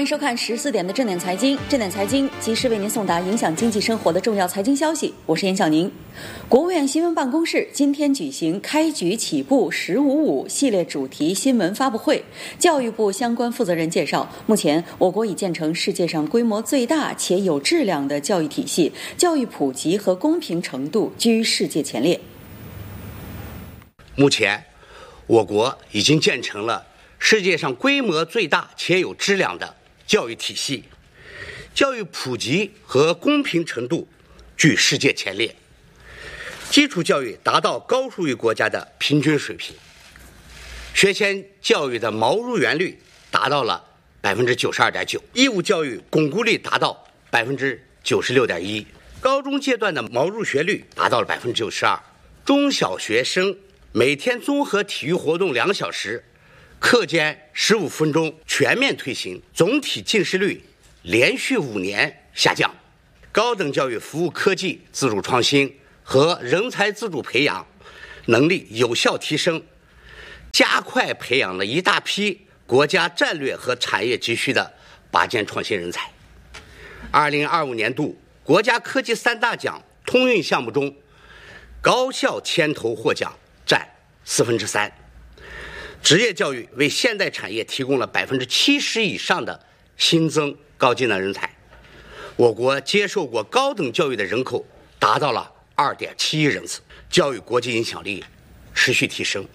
欢迎收看14点的正点财经，正点财经及时为您送达影响经济生活的重要财经消息。我是严晓宁。国务院新闻办公室今天举行开局起步“1055”系列主题新闻发布会。教育部相关负责人介绍，目前我国已建成世界上规模最大且有质量的教育体系，教育普及和公平程度居世界前列。 目前，我国已经建成了世界上规模最大且有质量的教育体系，教育普及和公平程度居世界前列，基础教育达到高数于国家的平均水平，学前教育的毛入园率达到了92.9%，义务教育巩固率达到96.1%，高中阶段的毛入学率达到了92%，中小学生每天综合体育活动2小时，课间15分钟全面推行，总体近视率连续5年下降。高等教育服务科技自主创新和人才自主培养能力有效提升，加快培养了一大批国家战略和产业急需的拔尖创新人才。2025年度国家科技3大奖通用项目中，高校牵头获奖占3%。职业教育为现代产业提供了70%以上的新增高技能人才。我国接受过高等教育的人口达到了2.7亿人次，教育国际影响力持续提升。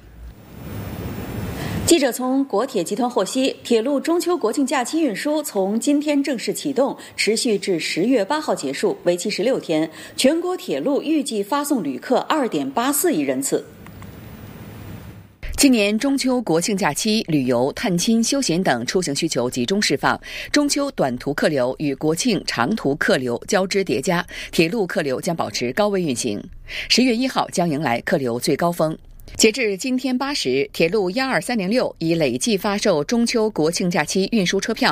记者从国铁集团获悉，铁路中秋国庆假期运输从今天正式启动，持续至10月8号结束，为期16天。全国铁路预计发送旅客2.84亿人次。今年中秋国庆假期，旅游、探亲、休闲等出行需求集中释放，中秋短途客流与国庆长途客流交织叠加，铁路客流将保持高位运行。10月1号将迎来客流最高峰。截至今天8时，铁路12306已累计发售中秋国庆假期运输车票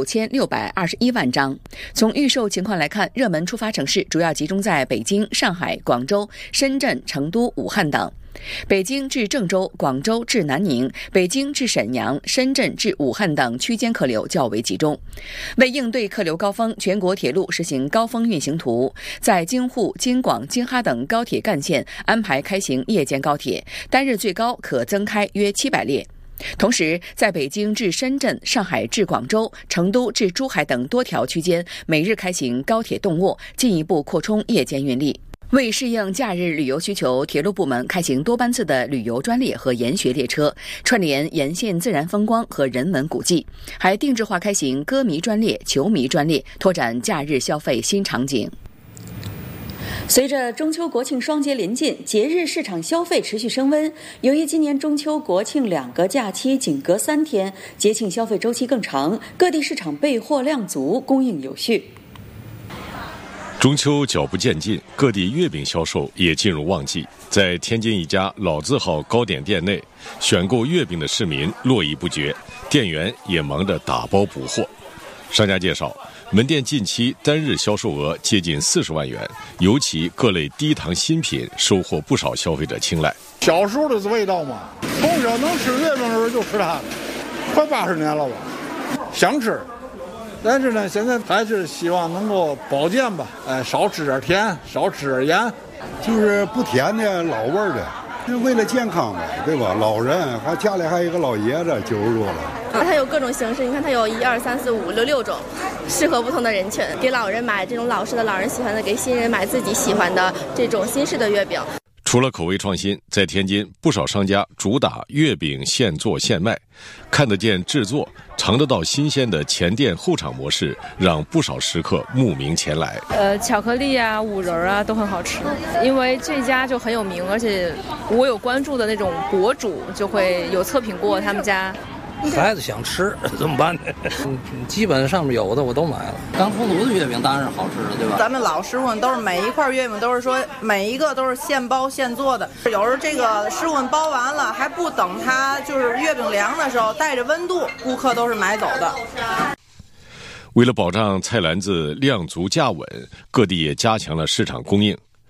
9621万张。从预售情况来看，热门出发城市主要集中在北京、上海、广州、深圳、成都、武汉等。北京至郑州、广州至南宁、北京至沈阳、深圳至武汉等区间客流较为集中。为应对客流高峰，全国铁路实行高峰运行图，在京沪、京广、京哈等高铁干线安排开行夜间高铁，单日最高可增开约700列。同时，在北京至深圳、上海至广州、成都至珠海等多条区间每日开行高铁动卧，进一步扩充夜间运力。为适应假日旅游需求，铁路部门开行多班次的旅游专列和研学列车，串联沿线自然风光和人文古迹，还定制化开行歌迷专列、球迷专列，拓展假日消费新场景。随着中秋国庆双节临近，节日市场消费持续升温。由于今年中秋国庆2个假期仅隔3天，节庆消费周期更长，各地市场备货量足，供应有序。 中秋脚步渐近，各地月饼销售也进入旺季。在天津一家老字号糕点店内，选购月饼的市民络绎不绝，店员也忙着打包补货。商家介绍，门店近期单日销售额接近40万元，尤其各类低糖新品收获不少消费者青睐。 小时候的味道嘛，从小能吃月饼的时候就吃它，快80年了吧，想吃。但是呢，现在还是希望能够保健吧，少吃点甜，少吃点盐， 就是不甜的老味儿的，是为了健康嘛，对吧？老人还家里还有一个老爷子90多了。 它有各种形式，你看它有1、2、3、4、5、6、6种，适合不同的人群。给老人买这种老式的老人喜欢的，给新人买自己喜欢的这种新式的月饼。 除了口味创新，在天津不少商家主打月饼现做现卖，看得见制作、尝得到新鲜的前店后厂模式，让不少食客慕名前来。 巧克力啊、五仁啊都很好吃，因为这家就很有名，而且我有关注的那种博主就会有测评过他们家。 孩子想吃怎么办呢？基本上面有的我都买了。刚出炉的月饼当然是好吃的，对吧？ 咱们老师傅都是每一块月饼都是说每一个都是现包现做的，有时候这个师傅包完了还不等它就是月饼凉的时候，带着温度，顾客都是买走的。 为了保障菜篮子量足价稳，各地也加强了市场供应。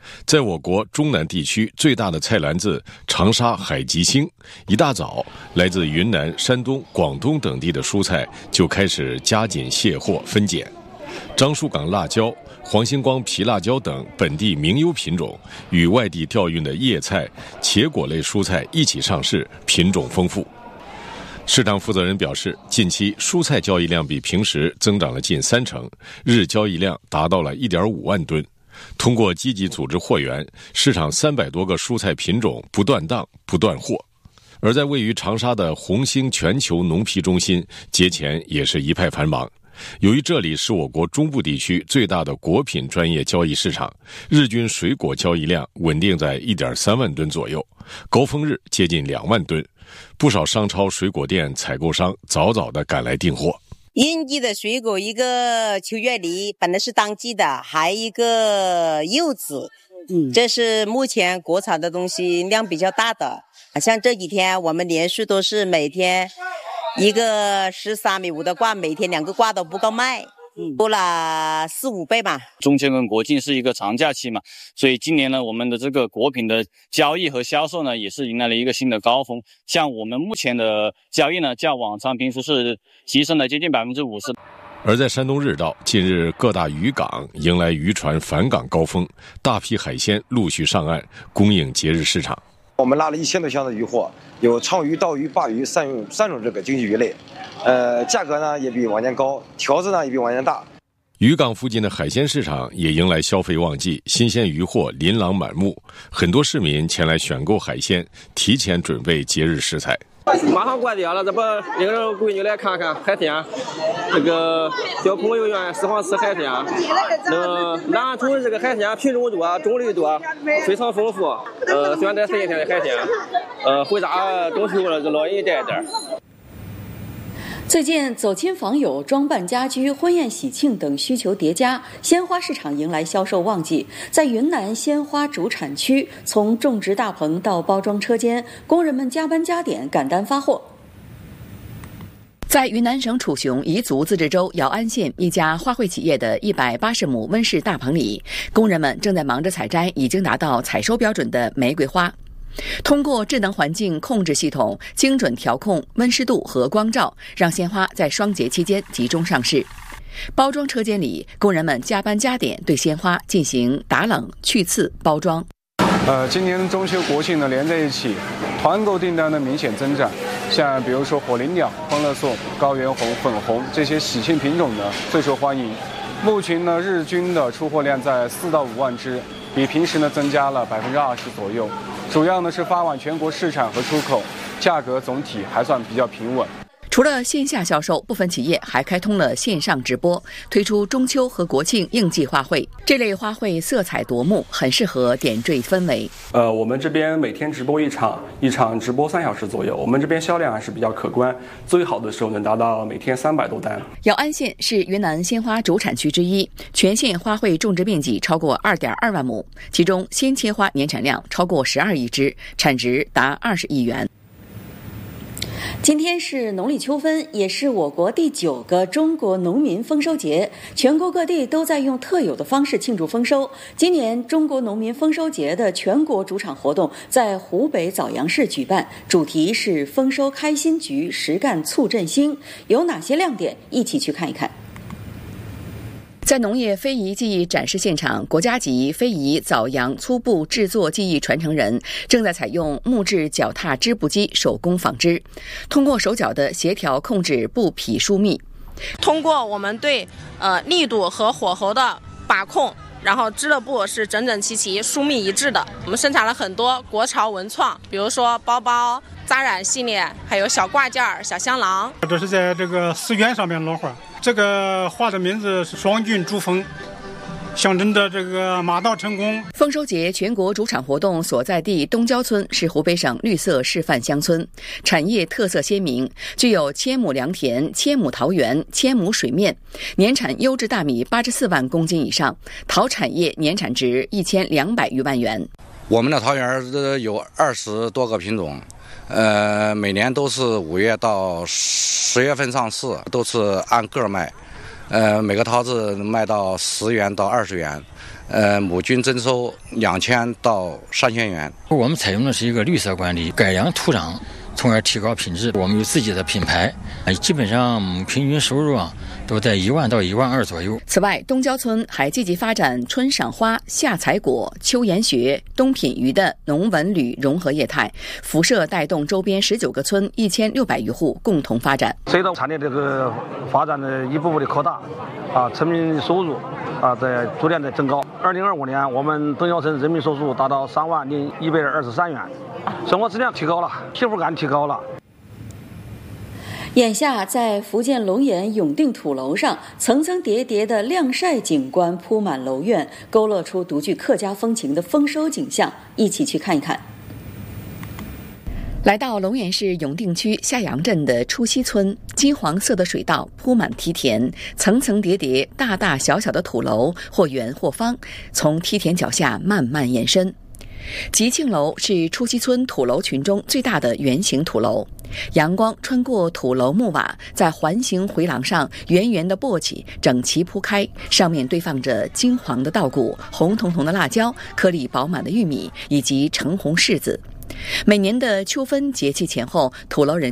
在我国中南地区最大的菜篮子长沙海吉星，一大早，来自云南、山东、广东等地的蔬菜就开始加紧卸货分拣。樟树港辣椒、黄星光皮辣椒等本地名优品种，与外地调运的叶菜、茄果类蔬菜一起上市，品种丰富。市场负责人表示，近期蔬菜交易量比平时增长了近30%，日交易量达到了1.5万吨。通过积极组织货源，市场300多个蔬菜品种不断档、不断货。而在位于长沙的红星全球农批中心，节前也是一派繁忙。由于这里是我国中部地区最大的果品专业交易市场，日均水果交易量稳定在1.3万吨左右，高峰日接近2万吨。不少商超水果店采购商早早地赶来订货。 应季的水果，一个秋月梨本来是当季的，还一个柚子，这是目前国产的东西量比较大的。像这几天我们连续都是每天一个13.5米的挂，每天2个挂都不够卖，多了4-5倍吧。 中秋跟国庆是一个长假期嘛，所以今年呢，我们的这个果品的交易和销售呢，也是迎来了一个新的高峰。像我们目前的交易呢，较往常平时是提升了接近50%。 而在山东日照，近日各大渔港迎来渔船返港高峰，大批海鲜陆续上岸，供应节日市场。 我们拉了1000多箱的渔货，有鲳鱼、刀鱼、鲅鱼三种这个经济鱼类，价格呢也比往年高，条子呢也比往年大。 渔港附近的海鲜市场也迎来消费旺季，新鲜鱼货琳琅满目，很多市民前来选购海鲜，提前准备节日食材。 马上关店了，这不领着闺女来看看海鲜，这个小朋友愿意喜欢吃海鲜，南安头这个海鲜品种多，种类多，非常丰富，选择新鲜的海鲜，回家中秋了就老人一带点。 最近走亲访友、装扮家居、婚宴喜庆等需求叠加，鲜花市场迎来销售旺季。在云南鲜花主产区，从种植大棚到包装车间，工人们加班加点赶单发货。在云南省楚雄彝族自治州瑶安县一家花卉企业的180亩温室大棚里，工人们正在忙着采摘已经达到采收标准的玫瑰花。通过智能环境控制系统精准调控温湿度和光照，让鲜花在双节期间集中上市。包装车间里，工人们加班加点对鲜花进行打冷、去刺、包装。 今年中秋国庆呢连在一起，团购订单的明显增长。像比如说火灵鸟、欢乐颂、高原红、粉红这些喜庆品种呢最受欢迎。目前呢日均的出货量在4到5万只，比平时呢增加了20%左右。主要呢是发往全国市场和出口，价格总体还算比较平稳。 除了线下销售，部分企业还开通了线上直播，推出中秋和国庆应季花卉。这类花卉色彩夺目，很适合点缀氛围。 我们这边每天直播一场直播3小时左右，我们这边销量还是比较可观，最好的时候能达到每天300多单。 瑶安县是云南鲜花主产区之一，全县花卉种植面积超过2.2万亩，其中鲜切花年产量超过12亿只，产值达20亿元。今天是农历秋分，也是我国第9个中国农民丰收节，全国各地都在用特有的方式庆祝丰收。今年中国农民丰收节的全国主场活动在湖北枣阳市举办，主题是丰收开心局，实干促振兴。有哪些亮点？一起去看一看。在农业非遗技艺展示现场，国家级非遗枣阳粗布制作技艺传承人正在采用木质脚踏织布机手工纺织，通过手脚的协调控制布匹疏密。 通过我们对力度和火候的把控，然后织的布是整整齐齐、疏密一致的。我们生产了很多国潮文创，比如说包包、扎染系列，还有小挂件、小香囊。 这是在这个丝绢上面落花，这个花的名字是双骏珠峰，象征着这个马到成功。 丰收节全国主场活动所在地东郊村是湖北省绿色示范乡村，产业特色鲜明，具有1000亩良田、1000亩桃园、1000亩水面，年产优质大米84万公斤以上，桃产业年产值1200余万元。 我们的桃园有20多个品种，每年都是5月到10月份上市，都是按个卖，每个桃子卖到10元到20元， 亩均征收2000到3000元。 我们采用的是一个绿色管理，改良土壤，从而提高品质。我们有自己的品牌，基本上平均收入都在1万到1万2左右。 此外，东郊村还积极发展春赏花、夏采果、秋研学、冬品鱼的农文旅融合业态，辐射带动周边19个村1600余户共同发展。 随着产业这个发展的一步步的扩大，村民收入在逐渐的增高。2025年，我们东郊村人民收入达到30123元，生活质量提高了，幸福感提高了。 眼下，在福建龙岩永定土楼上，层层叠叠的晾晒景观铺满楼院，勾勒出独具客家风情的丰收景象。一起去看一看。 来到龙岩市永定区下阳镇的初溪村，金黄色的水稻铺满梯田，层层叠叠、大大小小的土楼，或圆或方，从梯田脚下慢慢延伸。吉庆楼是初溪村土楼群中最大的圆形土楼，阳光穿过土楼木瓦，在环形回廊上圆圆的簸箕整齐铺开，上面堆放着金黄的稻谷、红彤彤的辣椒、颗粒饱满的玉米以及橙红柿子。每年的秋分节气前后，土楼人